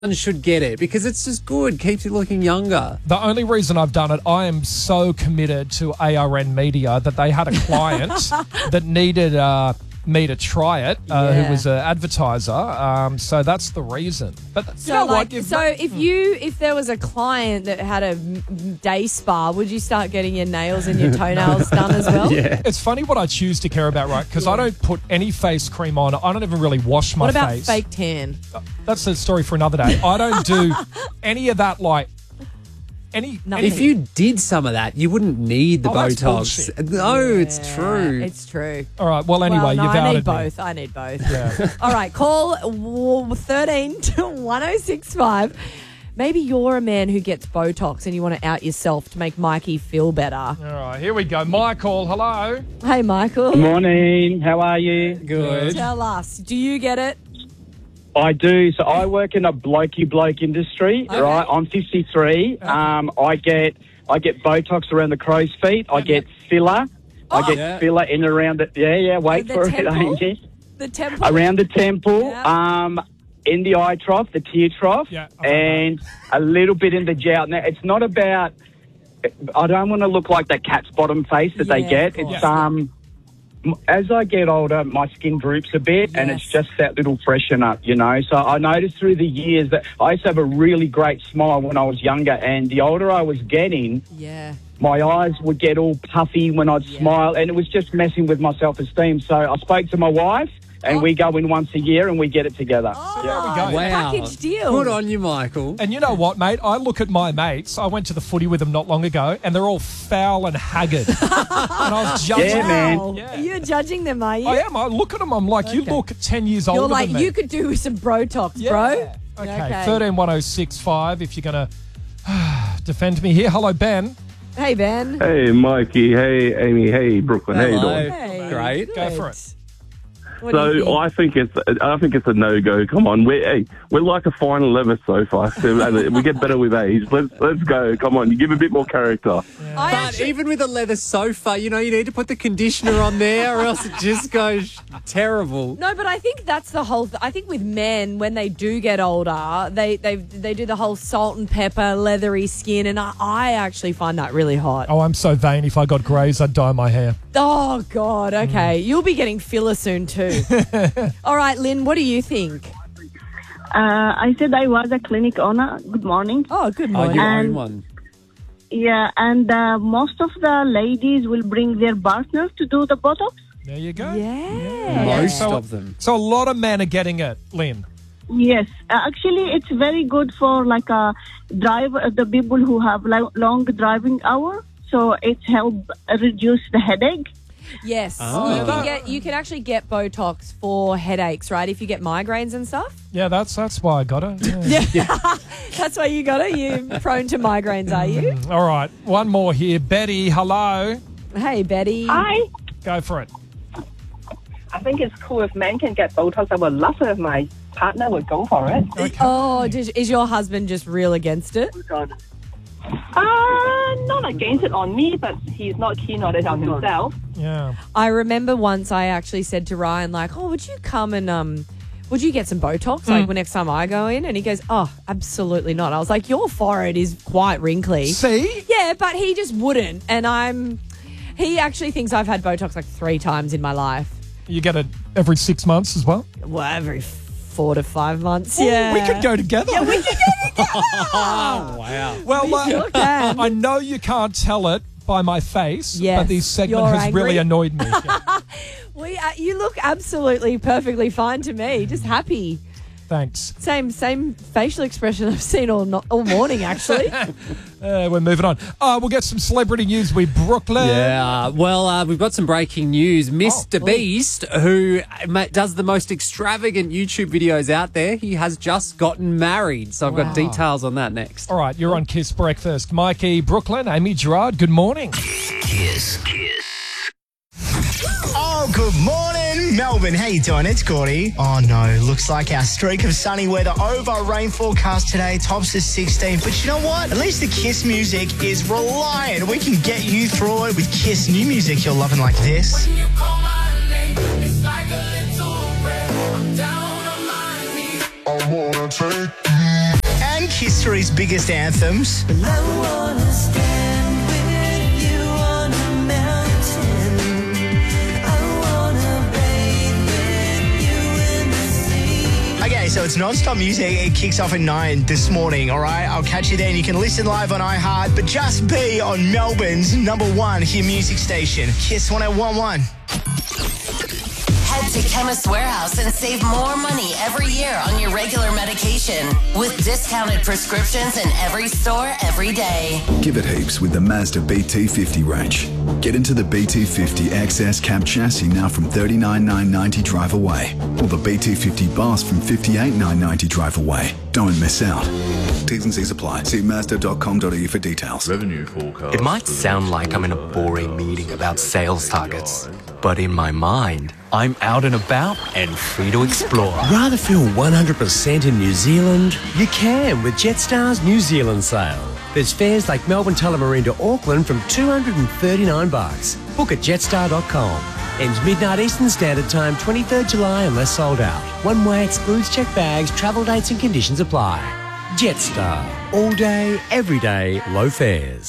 should get it because it's just good. Keeps you looking younger. The only reason I've done it, I am so committed to ARN Media that they had a client that needed me to try it, who was an advertiser. So that's the reason. But you know what? If there was a client that had a day spa, would you start getting your nails and your toenails done as well? Yeah. It's funny what I choose to care about, right? Because I don't put any face cream on. I don't even really wash my face. What about fake tan? That's a story for another day. I don't do any of that, like Nothing. If you did some of that, you wouldn't need the that's Botox. bullshit. No, it's true. It's true. All right. Well, anyway, no, you've I outed need me. both. I need both. Yeah. All right, call 13 to 1065. Maybe you're a man who gets Botox and you want to out yourself to make Mikey feel better. All right. Here we go. Michael, hello. Hey, Michael. Good morning. How are you? Good. Tell us, do you get it? I do. So I work in a blokey bloke industry, right? I'm 53. I get Botox around the crow's feet. I get filler. I get filler in around the wait The for temple? it, Amy. The temple? Around the temple. Yeah. In the eye trough, the tear trough, Yeah, and a little bit in the jowl. Now it's not about. I don't want to look like that cat's bottom face that they Yeah, get. of It's course. As I get older, my skin droops a bit, and it's just that little freshener, you know. So I noticed through the years that I used to have a really great smile when I was younger, and the older I was getting, Yeah. my eyes would get all puffy when I'd smile, and it was just messing with my self-esteem. So I spoke to my wife, and we go in once a year, and we get it together. Oh, there we go. Wow. Package deal. Good on you, Michael. And you know what, mate? I look at my mates. I went to the footy with them not long ago, and they're all foul and haggard. And I was judging Yeah, man. Wow. Yeah. You're judging them, are you? I am. I look at them. I'm like, you Okay. look 10 years older You're like, than me. you could do with some Botox, Yeah. bro. Okay. 131065. If you're going to defend me here. Hello, Ben. Hey, Ben. Hey, Mikey. Hey, Amy. Hey, Brooklyn. How you Hello. doing? Hey, Great. Go for good. it. What do you So think? I think it's a no-go. Come on, we're like a fine leather sofa. We get better with age. Let's go. Come on, you give a bit more character. I But actually- even with a leather sofa, you need to put the conditioner on there or else it just goes terrible. No, but I think that's the whole. I think with men, when they do get older, they do the whole salt and pepper, leathery skin, and I actually find that really hot. Oh, I'm so vain. If I got greys, I'd dye my hair. Oh God, okay, you'll be getting filler soon too. All right, Lynn, what do you think? I said I was a clinic owner. Good morning. Oh, good Oh, morning. you own And- one. Yeah, and most of the ladies will bring their partners to do the Botox. There you go. Yeah. Most So- of them. So a lot of men are getting it, Lynn. Yes, actually, it's very good for like a the people who have long driving hour. So it helps reduce the headache. Yes, Oh. you can actually get Botox for headaches, right? If you get migraines and stuff. Yeah, that's why I got it. Yeah. That's why you got it. You're prone to migraines, are you? All right, one more here. Betty, hello. Hey, Betty. Hi. Go for it. I think it's cool if men can get Botox. I would love it if my partner would go for it. Oh, is your husband just real against it? Not against it on me, but he's not keen on it on himself. Yeah. I remember once I actually said to Ryan, like, oh, would you come and would you get some Botox like when next time I go in? And he goes, oh, absolutely not. I was like, your forehead is quite wrinkly. See? Yeah, but he just wouldn't. And he actually thinks I've had Botox like 3 times in my life. You get it every 6 months as well? Well, every 4 to 5 months. Yeah. We could go together. Yeah, we could go together. Oh, wow. Well, sure can. I know you can't tell it by my face, Yes, but this segment you're has really angry. annoyed me. Yeah. You look absolutely perfectly fine to me. Just happy. Thanks. Same facial expression I've seen all morning, actually. We're moving on. We'll get some celebrity news with Brooklyn. Yeah, well, we've got some breaking news. Mr. Beast, who does the most extravagant YouTube videos out there, he has just gotten married. So I've got details on that next. All right, you're on Kiss Breakfast. Mikey, Brooklyn, Amy Gerard, good morning. Kiss. Oh, good morning, Melbourne. How you doing? It's Gordy. Oh, no. Looks like our streak of sunny weather over. Rain forecast today tops to 16. But you know what? At least the Kiss music is reliant. We can get you through it with Kiss new music you're loving like this. When you call my name, it's like a little breath. I'm down on my knees. I wanna take you history's biggest anthems. Okay, so it's non-stop music. It kicks off at 9 this morning, all right? I'll catch you then. You can listen live on iHeart, but just be on Melbourne's #1 hit music station, Kiss 101.1. Head to Chemist Warehouse and save more money every year on your regular medication with discounted prescriptions in every store every day. Give it heaps with the Mazda BT50 range. Get into the BT50 XS cab chassis now from $39,990 drive away, or the BT50 Boss from $58,990 drive away. Don't miss out. T's and C's apply. See Mazda.com.au for details. Revenue forecast. It might sound like I'm in a boring meeting about sales targets, but in my mind, I'm out and about and free to explore. Rather feel 100% in New Zealand? You can with Jetstar's New Zealand sale. There's fares like Melbourne Tullamarine to Auckland from $239. Book at jetstar.com. Ends midnight Eastern Standard Time, 23rd July unless sold out. One way excludes checked bags, travel dates and conditions apply. Jetstar. All day, every day, low fares.